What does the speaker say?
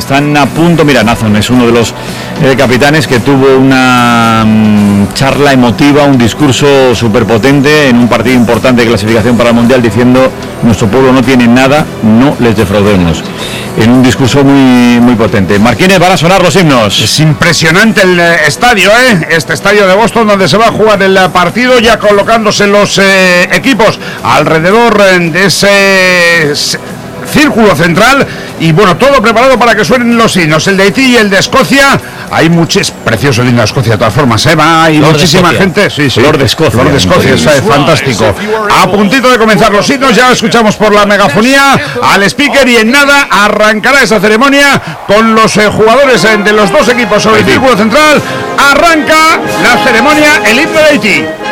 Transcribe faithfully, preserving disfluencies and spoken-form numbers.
están a punto. Mira, Nathan es uno de los eh, capitanes que tuvo una um, charla emotiva, un discurso súper potente en un partido importante de clasificación para el Mundial, diciendo: nuestro pueblo no tiene nada, no les defraudemos. En un discurso muy muy potente. Marquines, van a sonar los himnos. Es impresionante el eh, estadio, ¿eh? Este estadio de Boston, donde se va a jugar el partido, ya colocándose los eh, equipos alrededor eh, de ese s- círculo central. Y bueno, todo preparado para que suenen los himnos, el de Haití y el de Escocia. Hay muchos, precioso el himno de Escocia de todas formas, ¿eh? Va, hay Lord muchísima de gente. Sí, sí. Lord de Escocia. Lord de Escocia, es eh, fantástico. A puntito de comenzar los himnos, ya lo escuchamos por la megafonía al speaker, y en nada arrancará esa ceremonia con los eh, jugadores eh, de los dos equipos sobre el círculo central. Arranca la ceremonia, el himno de Haití.